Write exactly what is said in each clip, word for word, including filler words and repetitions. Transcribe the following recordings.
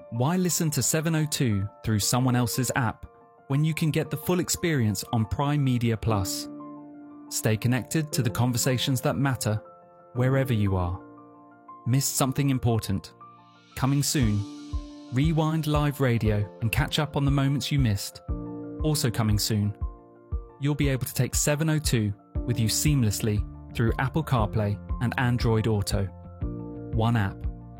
Why listen to seven oh two through someone else's app when you can get the full experience on Prime Media Plus? Stay connected to the conversations that matter wherever you are. Missed something important? Coming soon. Rewind live radio and catch up on the moments you missed. Also coming soon. You'll be able to take seven oh two with you seamlessly through Apple CarPlay and Android Auto. One app,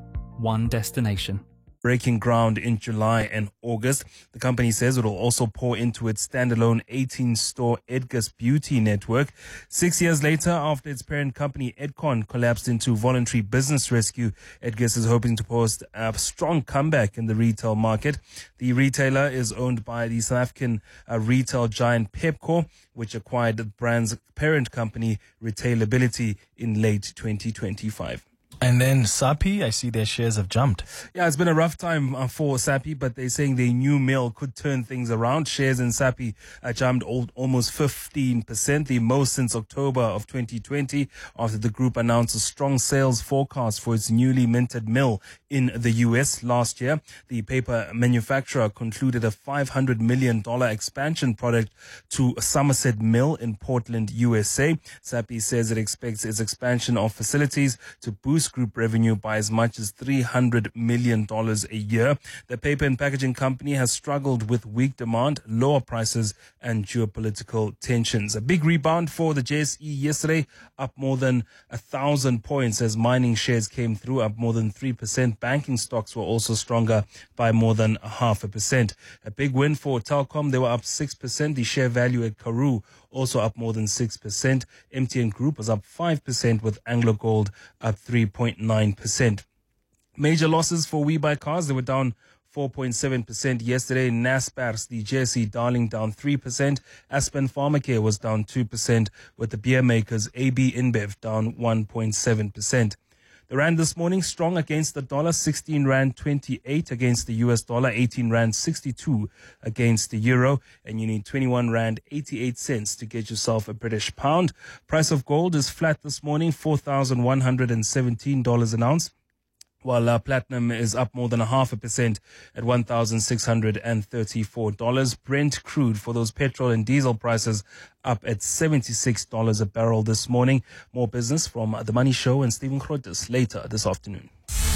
one destination. Breaking ground in July and August. The company says it will also pour into its standalone eighteen-store Edgars Beauty network. Six years later, after its parent company Edcon collapsed into voluntary business rescue, Edgars is hoping to post a strong comeback in the retail market. The retailer is owned by the South African uh, retail giant Pepkor, which acquired the brand's parent company Retailability in late twenty twenty-five. And then Sappi, I see their shares have jumped. Yeah, it's been a rough time uh, for Sappi, but they're saying their new mill could turn things around. Shares in Sappi uh, jumped al- almost fifteen percent, the most since October of twenty twenty, after the group announced a strong sales forecast for its newly minted mill in the U S last year. The paper manufacturer concluded a five hundred million dollars expansion project to Somerset Mill in Portland, U S A. Sappi says it expects its expansion of facilities to boost group revenue by as much as three hundred million dollars a year. The paper and packaging company has struggled with weak demand, lower prices, and geopolitical tensions. A big rebound for the J S E yesterday, up more than a thousand points as mining shares came through, up more than three percent. Banking stocks were also stronger by more than a half a percent. A big win for Telkom. They were up six percent. The share value at Karoo also up more than six percent. M T N Group was up five percent, with AngloGold up three point nine percent. Major losses for WeBuyCars. They were down four point seven percent yesterday. Naspers, the J S E darling, down three percent. Aspen Pharmacare was down two percent, with the beer makers A B InBev down one point seven percent. The rand this morning strong against the dollar, sixteen rand twenty-eight against the U S dollar, eighteen rand sixty-two against the euro, and you need twenty-one rand eighty-eight cents to get yourself a British pound. Price of gold is flat this morning, four thousand one hundred seventeen dollars an ounce, while uh, platinum is up more than a half a percent at one thousand six hundred thirty-four dollars. Brent crude, for those petrol and diesel prices, up at seventy-six dollars a barrel this morning. More business from The Money Show and Stephen Grotus later this afternoon.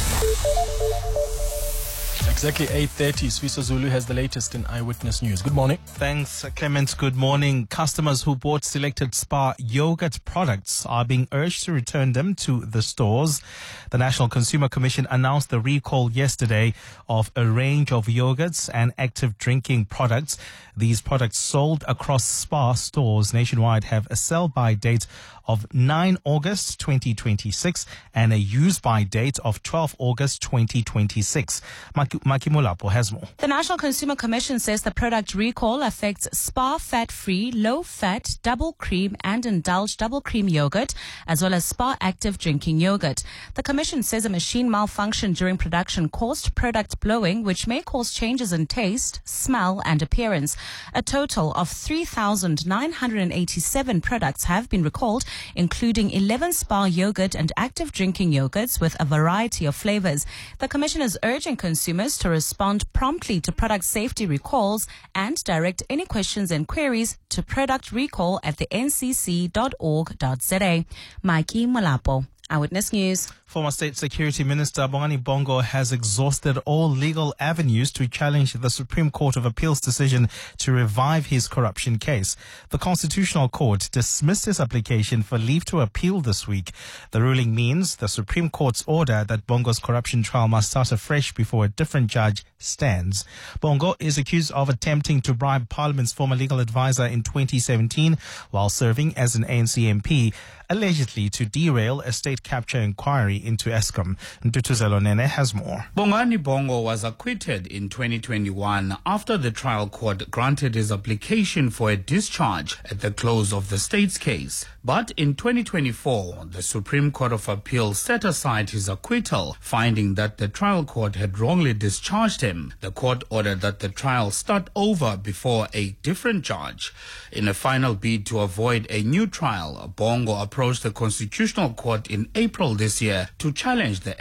Exactly eight thirty, Swiso Zulu has the latest in Eyewitness News. Good morning. Thanks, Clement. Good morning. Customers who bought selected Spar yogurt products are being urged to return them to the stores. The National Consumer Commission announced the recall yesterday of a range of yogurts and active drinking products. These products sold across Spar stores nationwide have a sell-by date of nine August twenty twenty-six and a use-by date of twelve August twenty twenty-six. Maki Mulapo has more. The National Consumer Commission says the product recall affects Spar fat-free, low-fat, double cream and indulge double cream yogurt, as well as Spar active drinking yogurt. The Commission says a machine malfunction during production caused product blowing, which may cause changes in taste, smell and appearance. A total of three thousand nine hundred eighty-seven products have been recalled, including eleven Spar yogurt and active drinking yogurts with a variety of flavors. The Commission is urging consumers to respond promptly to product safety recalls and direct any questions and queries to product recall at the n c c dot org dot z a. Mikey Mulapo, Eyewitness News. Former State Security Minister Bongani Bongo has exhausted all legal avenues to challenge the Supreme Court of Appeal's decision to revive his corruption case. The Constitutional Court dismissed his application for leave to appeal this week. The ruling means the Supreme Court's order that Bongo's corruption trial must start afresh before a different judge stands. Bongo is accused of attempting to bribe Parliament's former legal advisor in twenty seventeen while serving as an A N C M P, allegedly to derail a state capture inquiry into Eskom. Ntutuzelo Nene has more. Bongani Bongo was acquitted in twenty twenty-one after the trial court granted his application for a discharge at the close of the state's case. But in twenty twenty-four, the Supreme Court of Appeal set aside his acquittal, finding that the trial court had wrongly discharged him. The court ordered that the trial start over before a different judge. In a final bid to avoid a new trial, Bongo approached the Constitutional Court in April this year to challenge the